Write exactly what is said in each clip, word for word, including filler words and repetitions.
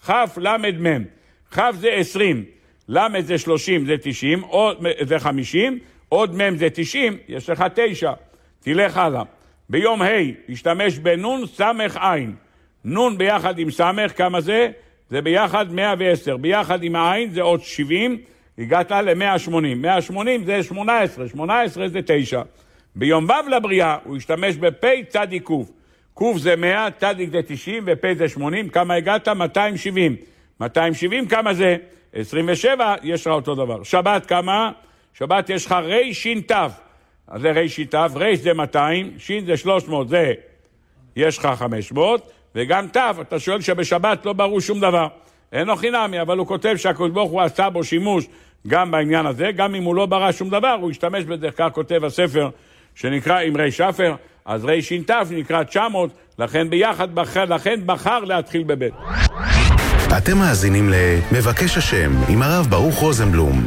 כף למד מם. כף זה עשרים, למד זה שלושים, זה תשעים, עוד, זה חמישים, עוד מם זה תשעים, יש לך תשע. תלך הלאה. ביום ה' השתמש בנון סמך עין. נון ביחד עם סמך, כמה זה? זה ביחד מאה ועשר. ביחד עם העין זה עוד שבעים, הגעת ל-מאה ושמונים. מאה ושמונים זה שמונה עשרה, שמונה עשרה זה תשע. ביום ו' לבריאה הוא השתמש בפי צדיק קוף. קוף זה מאה, צדיק זה תשעים ופי זה שמונים. כמה הגעת? מאתיים שבעים. מאתיים שבעים כמה זה? עשרים ושבע, יש לך אותו דבר. שבת כמה? שבת יש לך רי שין תף. אז זה רי שין תף, רי זה מאתיים, שין זה שלוש מאות, זה יש לך חמש מאות, וגם תף, אתה שואל שבשבת לא ברור שום דבר. אינו חינמי, אבל הוא כותב שהקדוש ברוך הוא עשה בו שימוש גם בעניין הזה, גם אם הוא לא ברא שום דבר, הוא השתמש בזה, כך כותב הספר שנקרא אמרי שפר, אז רי שין תף נקרא תשע מאות, לכן ביחד בחר, לכן בחר להתחיל בבית. אתם מאזינים למבקש השם עם הרב ברוך רוזנבלום.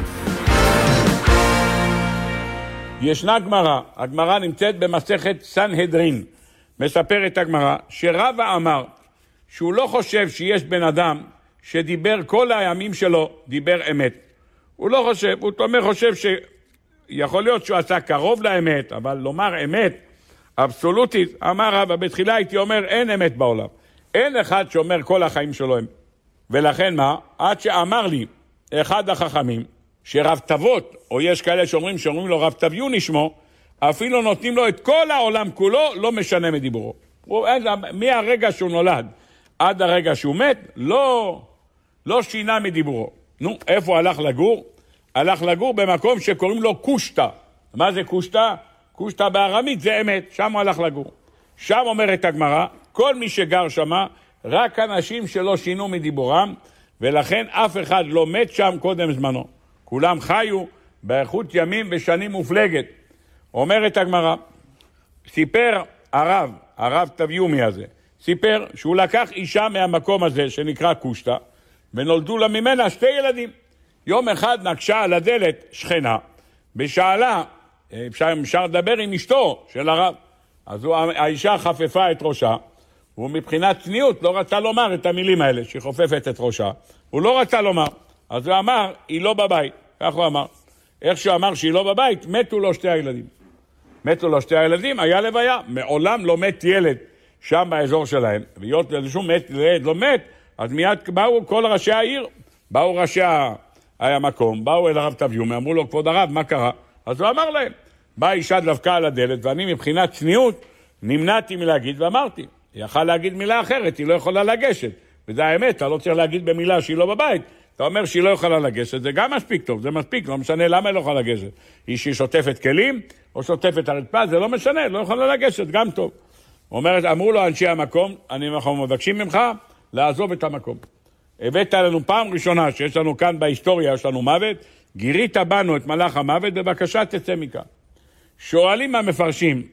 ישנה גמרא, הגמרא נמצאת במסכת סנהדרין. מספרת הגמרא שרבא אמר שהוא לא חושב שיש בן אדם שדיבר כל הימים שלו, דיבר אמת. הוא לא חושב, הוא תומר חושב שיכול להיות שהוא עשה קרוב לאמת, אבל לומר אמת אבסולוטית, אמר רבא, בתחילה הייתי אומר אין אמת בעולם. אין אחד שאומר כל החיים שלו אמת. ולכן מה? עד שאמר לי אחד החכמים, שרב תבות, או יש כאלה שאומרים שאומרים לו רב תביוני שמו, אפילו נותנים לו את כל העולם כולו, לא משנה מדיבורו. הוא, מהרגע שהוא נולד עד הרגע שהוא מת, לא, לא שינה מדיבורו. נו, איפה הלך לגור? הלך לגור במקום שקוראים לו קושטה. מה זה קושטה? קושטה בארמית זה אמת, שם הוא הלך לגור. שם אומרת הגמרא, כל מי שגר שמה, רק אנשים שלא שינו מדיבורם, ולכן אף אחד לא מת שם קודם זמנו. כולם חיו באיכות ימים ושנים מופלגת. אומרת הגמרא, סיפר הרב, הרב תביומי הזה, סיפר שהוא לקח אישה מהמקום הזה שנקרא קושטה, ונולדו לה ממנה שתי ילדים. יום אחד נקשה על הדלת שכנה, ושאלה, אפשר, אפשר לדבר עם אשתו של הרב. אז הוא, האישה חפפה את ראשה, הוא מבחינת צניעות לא רצה לומר את המילים האלה, שהיא חופפת את ראשה. הוא לא רצה לומר, אז הוא אמר, היא לא בבית. כך הוא אמר. איך שהוא אמר שהיא לא בבית, מתו לו שתי הילדים. מתו לו שתי הילדים, היה לוויה. מעולם לא מת ילד שם באזור שלהם. והיות לשום מת, ילד לא מת, אז מיד באו כל ראשי העיר, באו ראשי המקום, באו אל הרב תביומי, אמרו לו, כבוד הרב, מה קרה? אז הוא אמר להם, באה אישה דווקא על הדלת, ואני מבחינת צניעות נמנעתי מלהגיד ואמרתי. היא יכולה להגיד מילה אחרת, היא לא יכולה לגשת. וזה האמת, אתה לא צריך להגיד במילה שהיא לא בבית. אתה אומר שהיא לא יכולה לגשת, זה גם מספיק טוב, זה מספיק, לא משנה למה היא לא יכולה לגשת. היא שהיא שוטפת כלים, או שוטפת הרצפה, זה לא משנה, לא יכולה לגשת, גם טוב. אומרת, אמרו לו אנשי המקום, אנחנו מבקשים ממך לעזוב את המקום. הבאת לנו פעם ראשונה שיש לנו כאן בהיסטוריה, יש לנו מוות, גירית בנו את מלאך המוות, בבקשה תצא מכאן. שואלים המפרשים,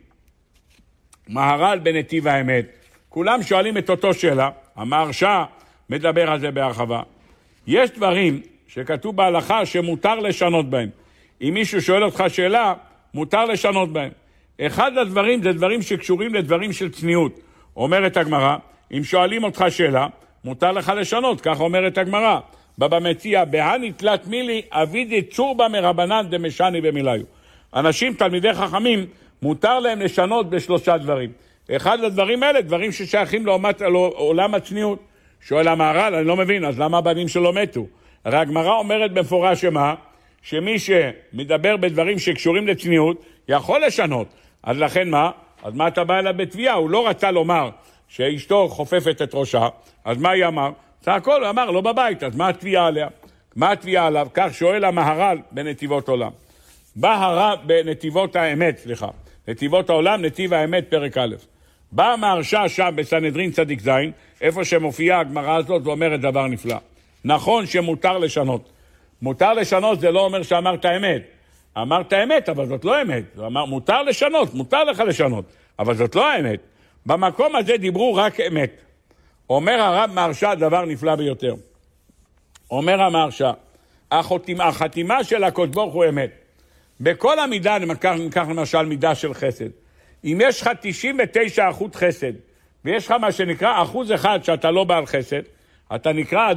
מהר"ל בנתיב האמת, כולם שואלים את אותו שאלה, המהרש"א מדבר על זה בהרחבה. יש דברים שכתוב בהלכה שמותר לשנות בהם. אם מישהו שואל אותך שאלה, מותר לשנות בהם. אחד הדברים זה דברים שקשורים לדברים של צניעות. אומרת הגמרא, אם שואלים אותך שאלה, מותר לך לשנות, כך אומרת הגמרא. בבא מציעא, בהני תלת מילי, אבידי צורבא מרבנן דמשני במיליו. אנשים, תלמידי חכמים, מותר להם לשנות בשלושה דברים. אחד הדברים האלה, דברים ששייכים לעומת, לעולם הצניעות. שואל המהר"ל, אני לא מבין, אז למה הבנים שלו מתו? הרי הגמרא אומרת במפורש שמה, שמי שמדבר בדברים שקשורים לצניעות, יכול לשנות. אז לכן מה? אז מה אתה בא אליו בתביעה? הוא לא רצה לומר שאשתו חופפת את ראשה, אז מה היא אמר? זה הכל, הוא אמר, לא בבית, אז מה התביעה עליה? מה התביעה עליו? כך שואל המהר"ל בנתיבות עולם. בא הרב בנתיבות האמת, סליחה, נתיבות העולם, נתיב האמת, פרק א'. בא המהרש"א שם בסנהדרין צדיק זין, איפה שמופיעה הגמרא הזאת ואומרת דבר נפלא. נכון שמותר לשנות. מותר לשנות זה לא אומר שאמרת אמת. אמרת אמת, אבל זאת לא אמת. הוא אמר, מותר לשנות, מותר לך לשנות, אבל זאת לא האמת. במקום הזה דיברו רק אמת. אומר הרב מהרש"א דבר נפלא ביותר. אומר המהרש"א, החתימה, החתימה של הקדוש ברוך הוא אמת. בכל המידה, ניקח למשל מידה של חסד. אם יש לך תשעים ותשע אחוז חסד, ויש לך מה שנקרא אחוז אחד שאתה לא בעל חסד, אתה נקרא